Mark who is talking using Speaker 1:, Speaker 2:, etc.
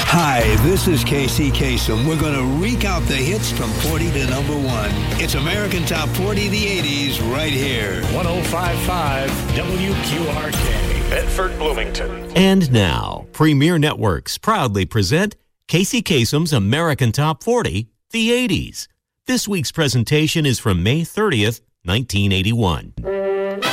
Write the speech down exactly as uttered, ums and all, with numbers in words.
Speaker 1: Hi, this is Casey Kasem. We're going to recount the hits from forty to number one. It's American Top forty, the eighties, right here.
Speaker 2: one oh five point five W Q R K, Bedford, Bloomington.
Speaker 3: And now, Premier Networks proudly present Casey Kasem's American Top forty, the eighties. This week's presentation is from May thirtieth, nineteen eighty-one.